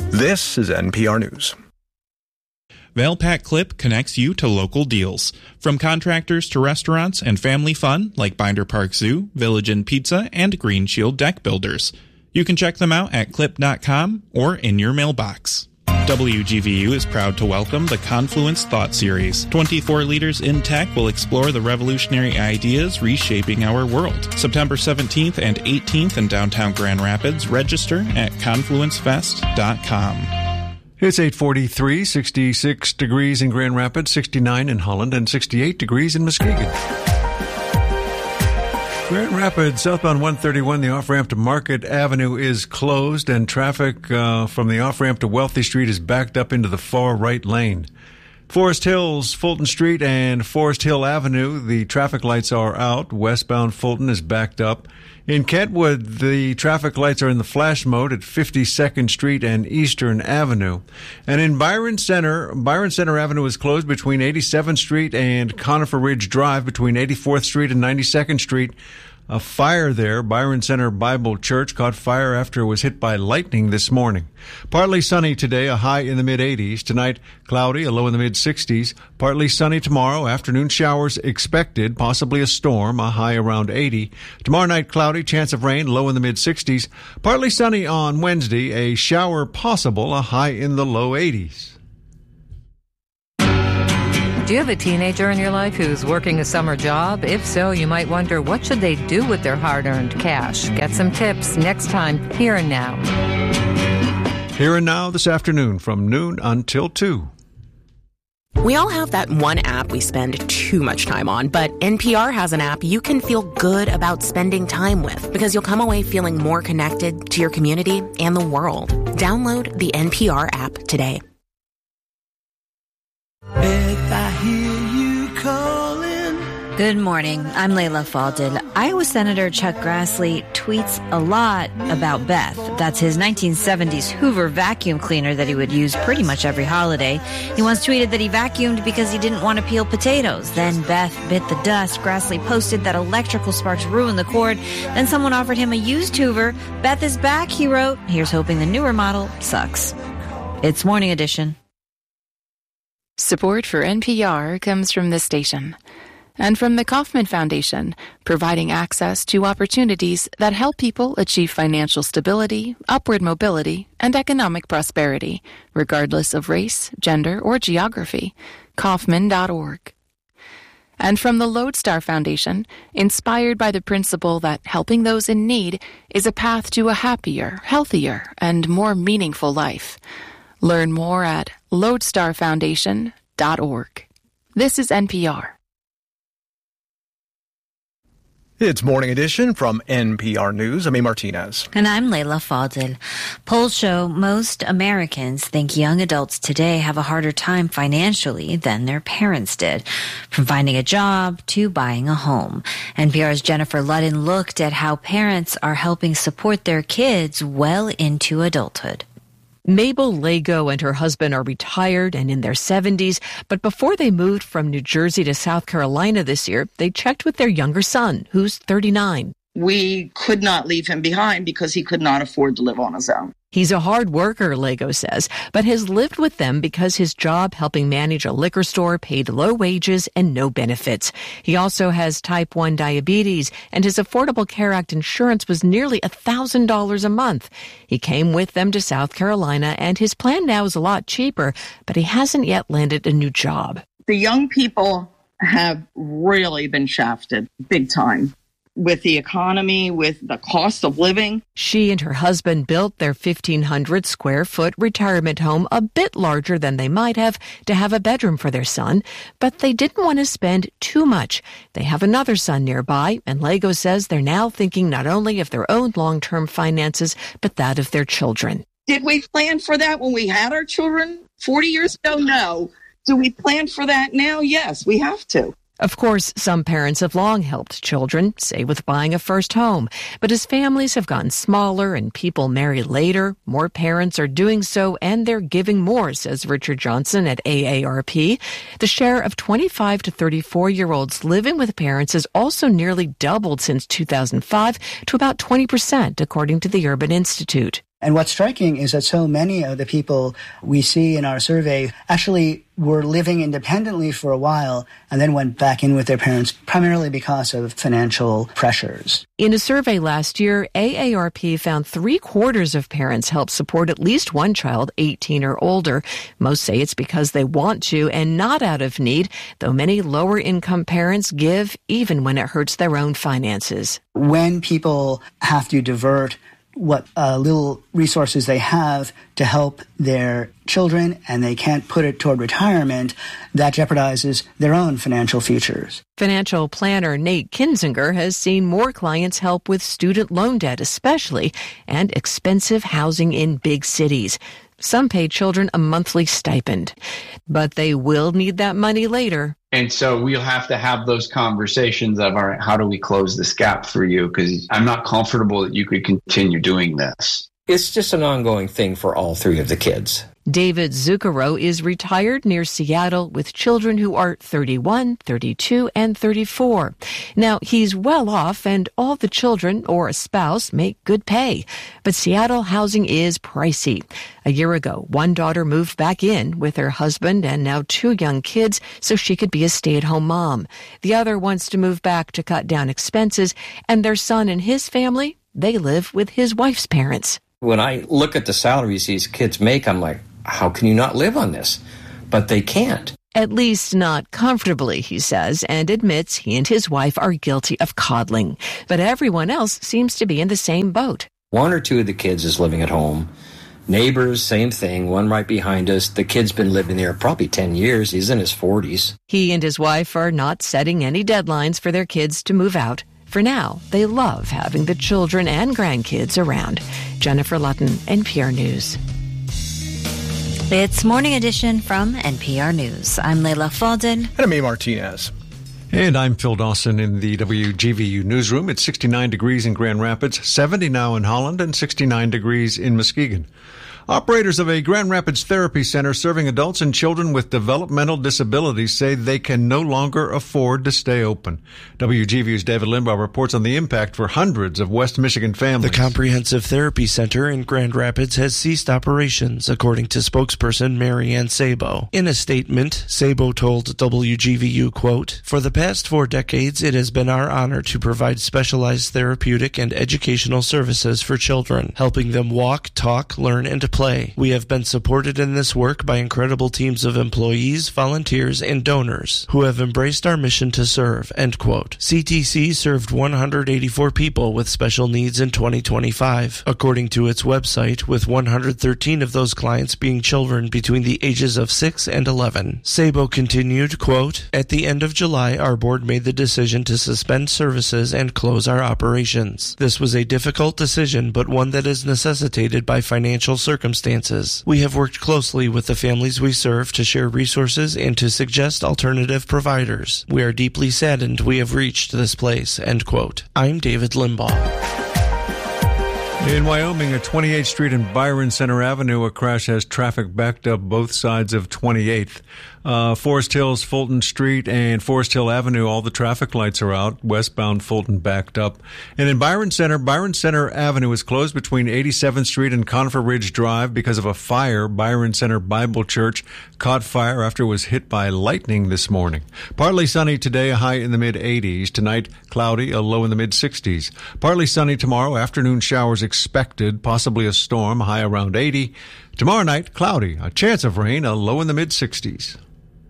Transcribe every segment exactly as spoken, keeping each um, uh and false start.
This is N P R News. Valpak Clip connects you to local deals. From contractors to restaurants and family fun like Binder Park Zoo, Village Inn Pizza, and Green Shield Deck Builders. You can check them out at clip dot com or in your mailbox. W G V U is proud to welcome the Confluence Thought Series. twenty-four leaders in tech will explore the revolutionary ideas reshaping our world. September seventeenth and eighteenth in downtown Grand Rapids. Register at confluence fest dot com. It's eight forty-three, sixty-six degrees in Grand Rapids, sixty-nine in Holland, and sixty-eight degrees in Muskegon. Grand Rapids, southbound one thirty-one, the off-ramp to Market Avenue is closed, and traffic uh, from the off-ramp to Wealthy Street is backed up into the far right lane. Forest Hills, Fulton Street, and Forest Hill Avenue, the traffic lights are out. Westbound Fulton is backed up. In Kentwood, the traffic lights are in the flash mode at fifty-second Street and Eastern Avenue. And in Byron Center, Byron Center Avenue is closed between eighty-seventh Street and Conifer Ridge Drive, between eighty-fourth Street and ninety-second Street. A fire there. Byron Center Bible Church caught fire after it was hit by lightning this morning. Partly sunny today, a high in the mid-eighties. Tonight, cloudy, a low in the mid-sixties. Partly sunny tomorrow, afternoon showers expected, possibly a storm, a high around eighty. Tomorrow night, cloudy, chance of rain, low in the mid-sixties. Partly sunny on Wednesday, a shower possible, a high in the low eighties. Do you have a teenager in your life who's working a summer job? If so, you might wonder, what should they do with their hard-earned cash? Get some tips next time, Here and Now. Here and Now this afternoon from noon until two. We all have that one app we spend too much time on, but N P R has an app you can feel good about spending time with, because you'll come away feeling more connected to your community and the world. Download the N P R app today. If I hear you calling. Good morning. I'm Layla Faldil. Iowa Senator Chuck Grassley tweets a lot about Beth. That's his nineteen seventies Hoover vacuum cleaner that he would use pretty much every holiday. He once tweeted that he vacuumed because he didn't want to peel potatoes. Then Beth bit the dust. Grassley posted that electrical sparks ruined the cord. Then someone offered him a used Hoover. Beth is back, he wrote. Here's hoping the newer model sucks. It's Morning Edition. Support for N P R comes from this station and from the Kauffman Foundation, providing access to opportunities that help people achieve financial stability, upward mobility, and economic prosperity, regardless of race, gender, or geography. Kauffman dot org. And from the Lodestar Foundation, inspired by the principle that helping those in need is a path to a happier, healthier, and more meaningful life. Learn more at lodestar foundation dot org. This is N P R. It's Morning Edition from N P R News. I'm A. Martinez. And I'm Layla Faldil. Polls show most Americans think young adults today have a harder time financially than their parents did, from finding a job to buying a home. N P R's Jennifer Ludden looked at how parents are helping support their kids well into adulthood. Mabel Lego and her husband are retired and in their seventies, but before they moved from New Jersey to South Carolina this year, they checked with their younger son, who's thirty-nine. We could not leave him behind because he could not afford to live on his own. He's a hard worker, Lego says, but has lived with them because his job helping manage a liquor store paid low wages and no benefits. He also has type one diabetes, and his Affordable Care Act insurance was nearly one thousand dollars a month. He came with them to South Carolina, and his plan now is a lot cheaper, but he hasn't yet landed a new job. The young people have really been shafted big time. With the economy, with the cost of living. She and her husband built their fifteen hundred square foot retirement home a bit larger than they might have to have a bedroom for their son, but they didn't want to spend too much. They have another son nearby, and Lego says they're now thinking not only of their own long-term finances, but that of their children. Did we plan for that when we had our children forty years ago? No. Do we plan for that now? Yes, we have to. Of course, some parents have long helped children, say with buying a first home. But as families have gotten smaller and people marry later, more parents are doing so and they're giving more, says Richard Johnson at A A R P. The share of twenty-five to thirty-four-year-olds living with parents has also nearly doubled since two thousand five to about twenty percent, according to the Urban Institute. And what's striking is that so many of the people we see in our survey actually were living independently for a while and then went back in with their parents primarily because of financial pressures. In a survey last year, A A R P found three quarters of parents help support at least one child eighteen or older. Most say it's because they want to and not out of need, though many lower income parents give even when it hurts their own finances. When people have to divert what uh, little resources they have to help their children and they can't put it toward retirement, that jeopardizes their own financial futures. Financial planner Nate Kinzinger has seen more clients help with student loan debt especially, and expensive housing in big cities. Some pay children a monthly stipend, but they will need that money later. And so we'll have to have those conversations of, all right, how do we close this gap for you? Because I'm not comfortable that you could continue doing this. It's just an ongoing thing for all three of the kids. David Zucchero is retired near Seattle with children who are thirty-one, thirty-two, and thirty-four. Now, he's well off and all the children or a spouse make good pay. But Seattle housing is pricey. A year ago, one daughter moved back in with her husband and now two young kids so she could be a stay-at-home mom. The other wants to move back to cut down expenses, and their son and his family, they live with his wife's parents. When I look at the salaries these kids make, I'm like, how can you not live on this? But they can't. At least not comfortably, he says, and admits he and his wife are guilty of coddling. But everyone else seems to be in the same boat. One or two of the kids is living at home. Neighbors, same thing, one right behind us. The kid's been living there probably ten years. He's in his forties. He and his wife are not setting any deadlines for their kids to move out. For now, they love having the children and grandkids around. Jennifer Lutton, N P R News. It's Morning Edition from N P R News. I'm Leila Fadel. And I'm A. Martinez. And I'm Phil Dawson in the W G V U newsroom. It's sixty-nine degrees in Grand Rapids, seventy now in Holland, and sixty-nine degrees in Muskegon. Operators of a Grand Rapids therapy center serving adults and children with developmental disabilities say they can no longer afford to stay open. W G V U's David Limbaugh reports on the impact for hundreds of West Michigan families. The Comprehensive Therapy Center in Grand Rapids has ceased operations, according to spokesperson Mary Ann Sabo. In a statement, Sabo told W G V U, quote, "For the past four decades, it has been our honor to provide specialized therapeutic and educational services for children, helping them walk, talk, learn, and play. We have been supported in this work by incredible teams of employees, volunteers, and donors who have embraced our mission to serve," end quote. C T C served one hundred eighty-four people with special needs in twenty twenty-five, according to its website, with one hundred thirteen of those clients being children between the ages of six and eleven. Sabo continued, quote, "At the end of July, our board made the decision to suspend services and close our operations. This was a difficult decision, but one that is necessitated by financial circumstances. Circumstances. We have worked closely with the families we serve to share resources and to suggest alternative providers. We are deeply saddened we have reached this place," end quote. I'm David Limbaugh. In Wyoming, at twenty-eighth Street and Byron Center Avenue, a crash has traffic backed up both sides of twenty-eighth. Uh, Forest Hills, Fulton Street, and Forest Hill Avenue, all the traffic lights are out. Westbound Fulton backed up. And in Byron Center, Byron Center Avenue is closed between eighty-seventh Street and Conifer Ridge Drive because of a fire. Byron Center Bible Church caught fire after it was hit by lightning this morning. Partly sunny today, a high in the mid-eighties. Tonight, cloudy, a low in the mid-sixties. Partly sunny tomorrow, afternoon showers expected, possibly a storm, high around eighty. Tomorrow night, cloudy, a chance of rain, a low in the mid-sixties.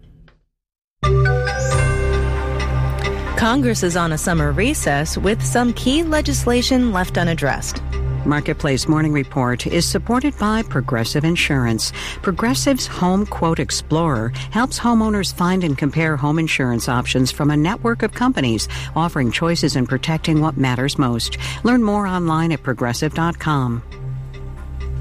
Congress is on a summer recess with some key legislation left unaddressed. Marketplace Morning Report is supported by Progressive Insurance. Progressive's Home Quote Explorer helps homeowners find and compare home insurance options from a network of companies, offering choices and protecting what matters most. Learn more online at progressive dot com.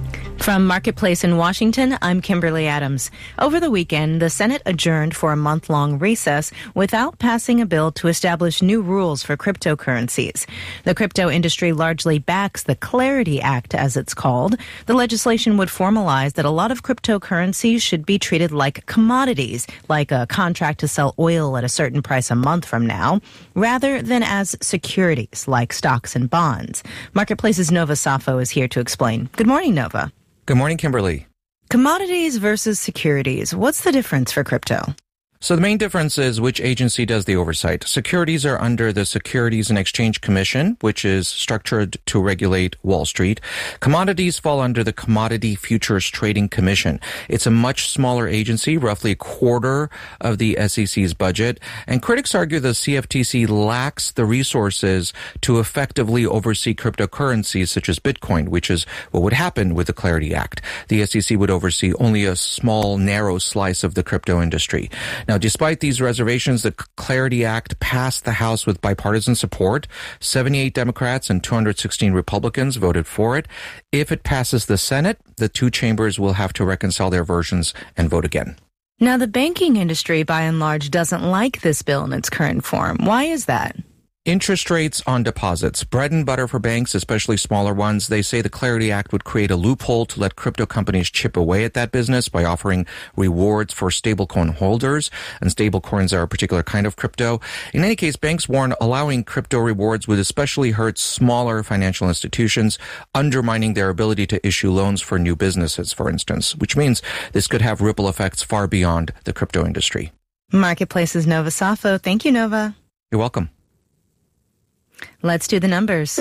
From Marketplace in Washington, I'm Kimberly Adams. Over the weekend, the Senate adjourned for a month-long recess without passing a bill to establish new rules for cryptocurrencies. The crypto industry largely backs the Clarity Act, as it's called. The legislation would formalize that a lot of cryptocurrencies should be treated like commodities, like a contract to sell oil at a certain price a month from now, rather than as securities, like stocks and bonds. Marketplace's Nova Safo is here to explain. Good morning, Nova. Good morning, Kimberly. Commodities versus securities. What's the difference for crypto? So the main difference is which agency does the oversight. Securities are under the Securities and Exchange Commission, which is structured to regulate Wall Street. Commodities fall under the Commodity Futures Trading Commission. It's a much smaller agency, roughly a quarter of the S E C's budget. And critics argue the C F T C lacks the resources to effectively oversee cryptocurrencies such as Bitcoin, which is what would happen with the Clarity Act. The S E C would oversee only a small, narrow slice of the crypto industry. Now, despite these reservations, the Clarity Act passed the House with bipartisan support. seventy-eight Democrats and two hundred sixteen Republicans voted for it. If it passes the Senate, the two chambers will have to reconcile their versions and vote again. Now, the banking industry, by and large, doesn't like this bill in its current form. Why is that? Interest rates on deposits, bread and butter for banks, especially smaller ones. They say the Clarity Act would create a loophole to let crypto companies chip away at that business by offering rewards for stablecoin holders. And stablecoins are a particular kind of crypto. In any case, banks warn allowing crypto rewards would especially hurt smaller financial institutions, undermining their ability to issue loans for new businesses, for instance, which means this could have ripple effects far beyond the crypto industry. Marketplace's Nova Safo. Thank you, Nova. You're welcome. Let's do the numbers.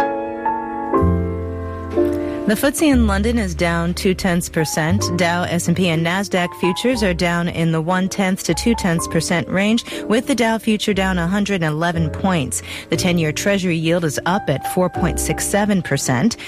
The F T S E in London is down two-tenths percent. Dow, S and P, and NASDAQ futures are down in the one-tenth to two-tenths percent range, with the Dow future down one hundred eleven points. The ten-year Treasury yield is up at four point six seven percent.